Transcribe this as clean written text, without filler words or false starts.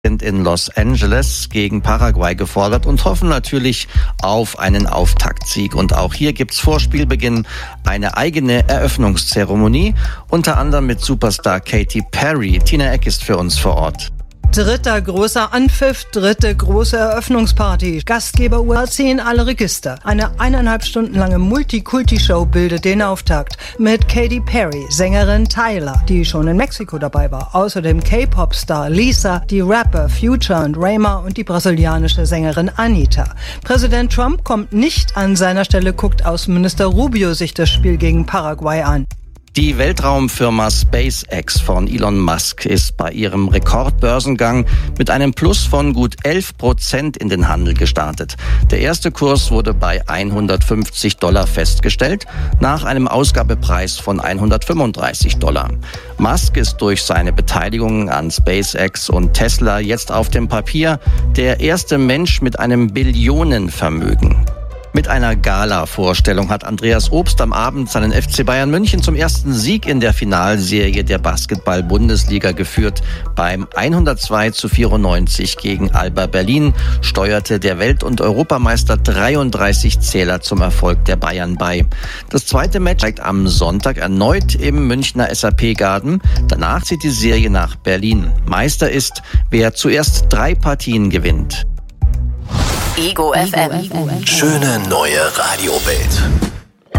sind in Los Angeles gegen Paraguay gefordert und hoffen natürlich auf einen Auftaktsieg. Und auch hier gibt's vor Spielbeginn eine eigene Eröffnungszeremonie, unter anderem mit Superstar Katy Perry. Tina Eck ist für uns vor Ort. Dritter großer Anpfiff, dritte große Eröffnungsparty. Gastgeber USA ziehen alle Register. Eine 1,5 Stunden lange Multikulti-Show bildet den Auftakt. Mit Katy Perry, Sängerin Tyler, die schon in Mexiko dabei war. Außerdem K-Pop-Star Lisa, die Rapper Future und Rema und die brasilianische Sängerin Anitta. Präsident Trump kommt nicht an seiner Stelle, guckt Außenminister Rubio sich das Spiel gegen Paraguay an. Die Weltraumfirma SpaceX von Elon Musk ist bei ihrem Rekordbörsengang mit einem Plus von gut 11% in den Handel gestartet. Der erste Kurs wurde bei $150 festgestellt, nach einem Ausgabepreis von $135. Musk ist durch seine Beteiligung an SpaceX und Tesla jetzt auf dem Papier der erste Mensch mit einem Billionenvermögen. Mit einer Gala-Vorstellung hat Andreas Obst am Abend seinen FC Bayern München zum ersten Sieg in der Finalserie der Basketball-Bundesliga geführt. Beim 102:94 gegen Alba Berlin steuerte der Welt- und Europameister 33 Zähler zum Erfolg der Bayern bei. Das zweite Match zeigt am Sonntag erneut im Münchner SAP-Garden. Danach zieht die Serie nach Berlin. Meister ist, wer zuerst 3 Partien gewinnt. Ego FM. Schöne neue Radiowelt.